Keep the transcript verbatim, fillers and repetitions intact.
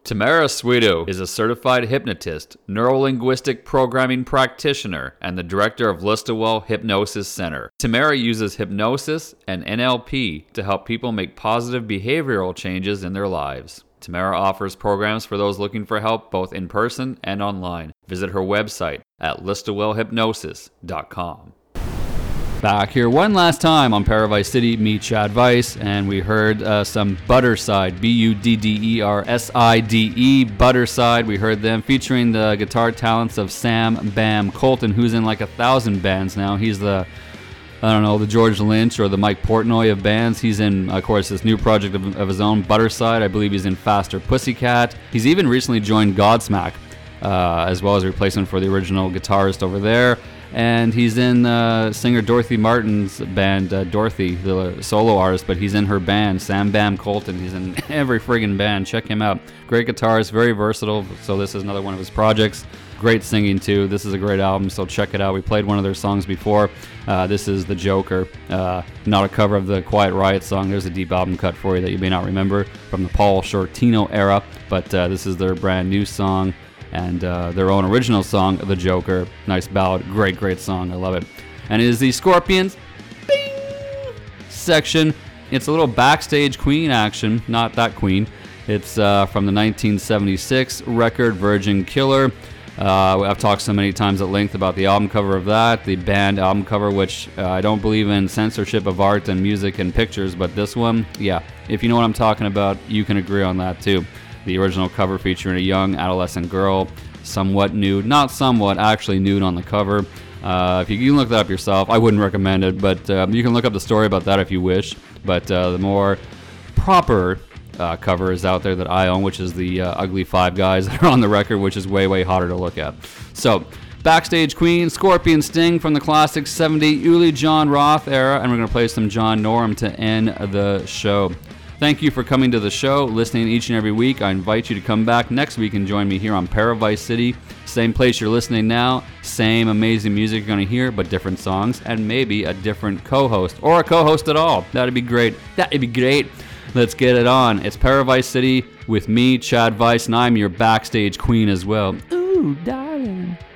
Tamara Sweeto is a certified hypnotist, neurolinguistic programming practitioner, and the director of Listowel Hypnosis Center. Tamara uses hypnosis and N L P to help people make positive behavioral changes in their lives. Tamara offers programs for those looking for help both in person and online. Visit her website at listowel hypnosis dot com. Back here one last time on Paradise City, me, Chad Weiss, and we heard uh, some Butterside, B U D D E R S I D E, Butterside. We heard them featuring the guitar talents of Sam Bam Colton, who's in like a thousand bands now. He's the, I don't know, the George Lynch or the Mike Portnoy of bands. He's in, of course, this new project of, of his own, Butterside. I believe he's in Faster Pussycat. He's even recently joined Godsmack, uh, as well as a replacement for the original guitarist over there. And he's in uh, singer Dorothy Martin's band, uh, Dorothy, the solo artist, but he's in her band, Sam Bam Colton. He's in every friggin' band. Check him out. Great guitarist, very versatile. So this is another one of his projects. Great singing, too. This is a great album, so check it out. We played one of their songs before. Uh, this is The Joker, uh, not a cover of the Quiet Riot song. There's a deep album cut for you that you may not remember from the Paul Shortino era, but uh, this is their brand new song. And uh, their own original song, The Joker. Nice ballad. Great, great song. I love it. And it is the Scorpions Bing! section. It's a little backstage Queen action. Not that Queen. It's uh, from the nineteen seventy-six record Virgin Killer. Uh, I've talked so many times at length about the album cover of that, the band album cover, which uh, I don't believe in censorship of art and music and pictures, but this one, yeah. If you know what I'm talking about, you can agree on that too. The original cover featuring a young adolescent girl, somewhat nude, not somewhat, actually nude on the cover. Uh, if you, you can look that up yourself, I wouldn't recommend it, but uh, you can look up the story about that if you wish. But uh, the more proper uh, cover is out there that I own, which is the uh, ugly five guys that are on the record, which is way, way hotter to look at. So, Backstage Queen, Scorpion Sting from the classic seventy Uli John Roth era, and we're going to play some John Norum to end the show. Thank you for coming to the show, listening each and every week. I invite you to come back next week and join me here on Paradise City. Same place you're listening now, same amazing music you're going to hear, but different songs, and maybe a different co-host, or a co-host at all. That'd be great. That'd be great. Let's get it on. It's Paradise City with me, Chad Weiss, and I'm your backstage queen as well. Ooh, darling.